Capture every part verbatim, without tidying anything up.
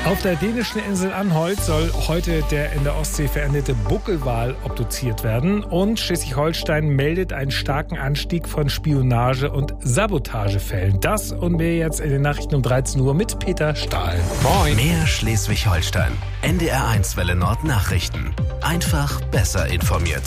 Auf der dänischen Insel Anholt soll heute der in der Ostsee verendete Buckelwal obduziert werden. Und Schleswig-Holstein meldet einen starken Anstieg von Spionage- und Sabotagefällen. Das und mehr jetzt in den Nachrichten um dreizehn Uhr mit Peter Stahl. Moin. Mehr Schleswig-Holstein. N D R eins Welle Nord Nachrichten. Einfach besser informiert.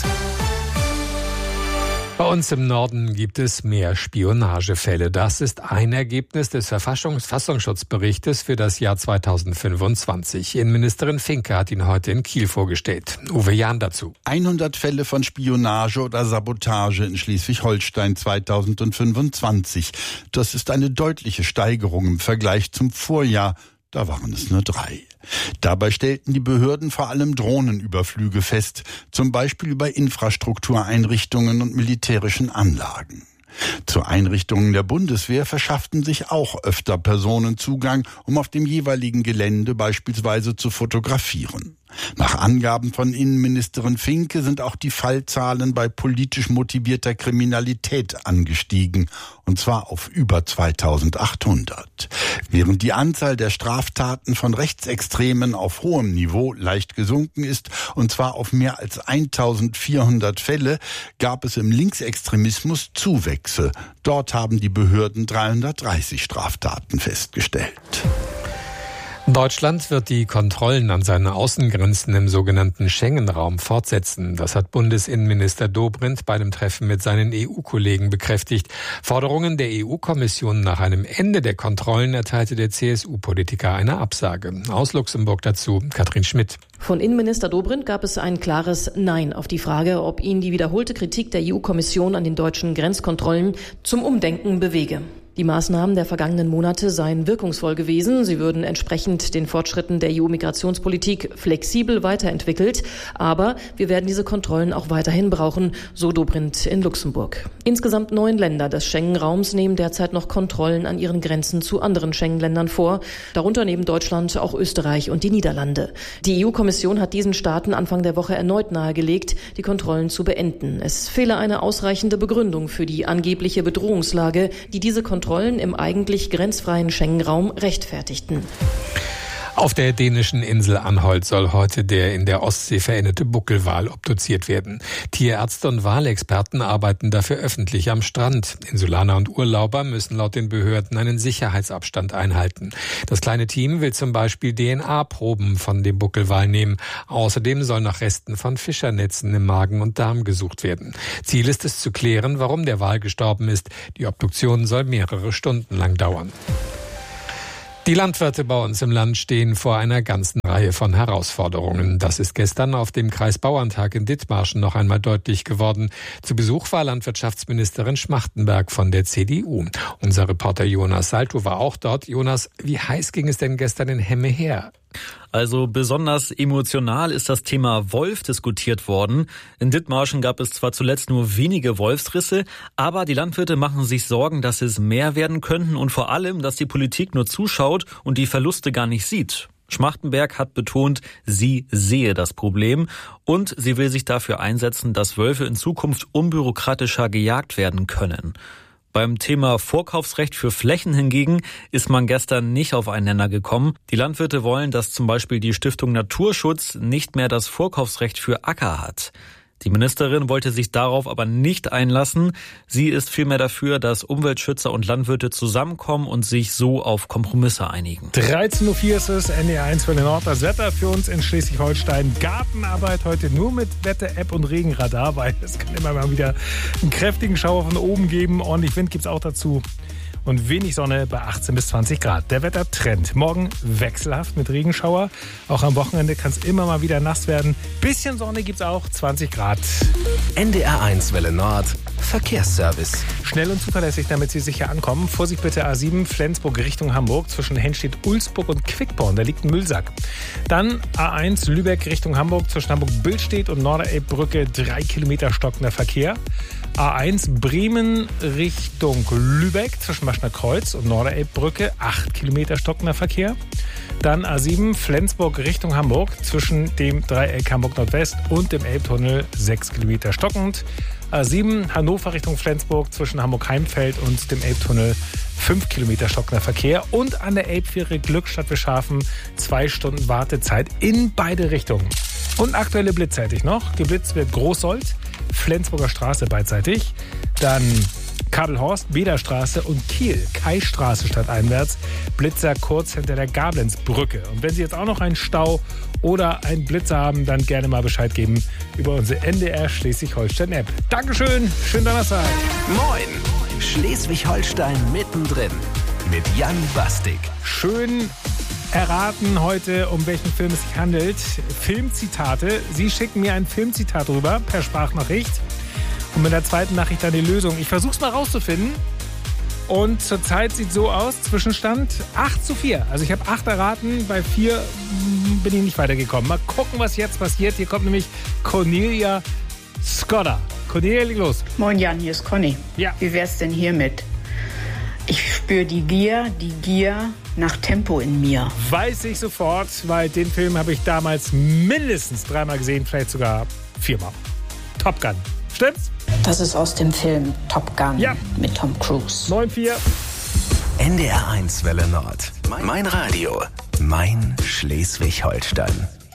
Bei uns im Norden gibt es mehr Spionagefälle. Das ist ein Ergebnis des Verfassungsschutzberichtes für das Jahr zweitausendfünfundzwanzig. Innenministerin Finke hat ihn heute in Kiel vorgestellt. Uwe Jahn dazu. hundert Fälle von Spionage oder Sabotage in Schleswig-Holstein zweitausendfünfundzwanzig. Das ist eine deutliche Steigerung im Vergleich zum Vorjahr. Da waren es nur drei. Dabei stellten die Behörden vor allem Drohnenüberflüge fest, zum Beispiel über Infrastruktureinrichtungen und militärischen Anlagen. Zu Einrichtungen der Bundeswehr verschafften sich auch öfter Personen Zugang, um auf dem jeweiligen Gelände beispielsweise zu fotografieren. Nach Angaben von Innenministerin Finke sind auch die Fallzahlen bei politisch motivierter Kriminalität angestiegen, und zwar auf über zweitausendachthundert. Während die Anzahl der Straftaten von Rechtsextremen auf hohem Niveau leicht gesunken ist, und zwar auf mehr als eintausendvierhundert Fälle, gab es im Linksextremismus Zuwächse. Dort haben die Behörden dreihundertdreißig Straftaten festgestellt. Deutschland wird die Kontrollen an seinen Außengrenzen im sogenannten Schengen-Raum fortsetzen. Das hat Bundesinnenminister Dobrindt bei einem Treffen mit seinen E U-Kollegen bekräftigt. Forderungen der E U-Kommission nach einem Ende der Kontrollen erteilte der C S U-Politiker eine Absage. Aus Luxemburg dazu Katrin Schmidt. Von Innenminister Dobrindt gab es ein klares Nein auf die Frage, ob ihn die wiederholte Kritik der E U-Kommission an den deutschen Grenzkontrollen zum Umdenken bewege. Die Maßnahmen der vergangenen Monate seien wirkungsvoll gewesen. Sie würden entsprechend den Fortschritten der E U-Migrationspolitik flexibel weiterentwickelt. Aber wir werden diese Kontrollen auch weiterhin brauchen, so Dobrindt in Luxemburg. Insgesamt neun Länder des Schengen-Raums nehmen derzeit noch Kontrollen an ihren Grenzen zu anderen Schengen-Ländern vor. Darunter neben Deutschland auch Österreich und die Niederlande. Die E U-Kommission hat diesen Staaten Anfang der Woche erneut nahegelegt, die Kontrollen zu beenden. Es fehle eine ausreichende Begründung für die angebliche Bedrohungslage, die diese Kontrollen Kontrollen im eigentlich grenzfreien Schengen-Raum rechtfertigten. Auf der dänischen Insel Anholt soll heute der in der Ostsee verendete Buckelwal obduziert werden. Tierärzte und Walexperten arbeiten dafür öffentlich am Strand. Insulaner und Urlauber müssen laut den Behörden einen Sicherheitsabstand einhalten. Das kleine Team will zum Beispiel D N A-Proben von dem Buckelwal nehmen. Außerdem soll nach Resten von Fischernetzen im Magen und Darm gesucht werden. Ziel ist es zu klären, warum der Wal gestorben ist. Die Obduktion soll mehrere Stunden lang dauern. Die Landwirte bei uns im Land stehen vor einer ganzen Reihe von Herausforderungen. Das ist gestern auf dem Kreisbauerntag in Dithmarschen noch einmal deutlich geworden. Zu Besuch war Landwirtschaftsministerin Schmachtenberg von der C D U. Unser Reporter Jonas Salto war auch dort. Jonas, wie heiß ging es denn gestern in Hemme her? Also besonders emotional ist das Thema Wolf diskutiert worden. In Dithmarschen gab es zwar zuletzt nur wenige Wolfsrisse, aber die Landwirte machen sich Sorgen, dass es mehr werden könnten und vor allem, dass die Politik nur zuschaut und die Verluste gar nicht sieht. Schmachtenberg hat betont, sie sehe das Problem und sie will sich dafür einsetzen, dass Wölfe in Zukunft unbürokratischer gejagt werden können. Beim Thema Vorkaufsrecht für Flächen hingegen ist man gestern nicht auf einen Nenner gekommen. Die Landwirte wollen, dass zum Beispiel die Stiftung Naturschutz nicht mehr das Vorkaufsrecht für Acker hat. Die Ministerin wollte sich darauf aber nicht einlassen. Sie ist vielmehr dafür, dass Umweltschützer und Landwirte zusammenkommen und sich so auf Kompromisse einigen. dreizehn Uhr vier ist es, N D R eins Welle Nord. Das Wetter für uns in Schleswig-Holstein. Gartenarbeit heute nur mit Wetter-App und Regenradar, weil es kann immer mal wieder einen kräftigen Schauer von oben geben. Ordentlich Wind gibt es auch dazu. Und wenig Sonne bei achtzehn bis zwanzig Grad. Der Wettertrend. Morgen wechselhaft mit Regenschauer. Auch am Wochenende kann es immer mal wieder nass werden. Bisschen Sonne gibt es auch, zwanzig Grad. N D R eins Welle Nord. Verkehrsservice. Schnell und zuverlässig, damit Sie sicher ankommen. Vorsicht bitte A sieben, Flensburg Richtung Hamburg. Zwischen Henstedt-Ulzburg und Quickborn. Da liegt ein Müllsack. Dann A eins, Lübeck Richtung Hamburg. Zwischen Hamburg-Billstedt und Norderelbbrücke. Drei Kilometer stockender Verkehr. A eins Bremen Richtung Lübeck zwischen Maschner Kreuz und Norderelbbrücke, acht Kilometer stockender Verkehr. Dann A sieben Flensburg Richtung Hamburg zwischen dem Dreieck Hamburg Nordwest und dem Elbtunnel, sechs Kilometer stockend. A sieben Hannover Richtung Flensburg zwischen Hamburg-Heimfeld und dem Elbtunnel, fünf Kilometer stockender Verkehr. Und an der Elbfähre Glückstadt wir schaffen zwei Stunden Wartezeit in beide Richtungen. Und aktuelle Blitzzeitig noch. Geblitzt wird Großsold, Flensburger Straße beidseitig. Dann Kabelhorst, Bederstraße und Kiel, Kaistraße stadteinwärts. Blitzer kurz hinter der Gablenzbrücke. Und wenn Sie jetzt auch noch einen Stau oder einen Blitzer haben, dann gerne mal Bescheid geben über unsere N D R Schleswig-Holstein-App. Dankeschön, schönen Donnerstag. Moin, Schleswig-Holstein mittendrin mit Jan Bastik. Schön erraten heute, um welchen Film es sich handelt. Filmzitate. Sie schicken mir ein Filmzitat rüber per Sprachnachricht. Und mit der zweiten Nachricht dann die Lösung. Ich versuche es mal rauszufinden. Und zurzeit sieht so aus, Zwischenstand acht zu vier. Also ich habe acht erraten, bei vier bin ich nicht weitergekommen. Mal gucken, was jetzt passiert. Hier kommt nämlich Cornelia Scotta. Cornelia, leg los. Moin Jan, hier ist Conny. Ja. Wie wär's denn hiermit? Ich spüre die Gier, die Gier nach Tempo in mir. Weiß ich sofort, weil den Film habe ich damals mindestens dreimal gesehen, vielleicht sogar viermal. Top Gun. Stimmt's? Das ist aus dem Film Top Gun ja. mit Tom Cruise. neun vier. N D R eins Welle Nord. Mein Radio. Mein Schleswig-Holstein.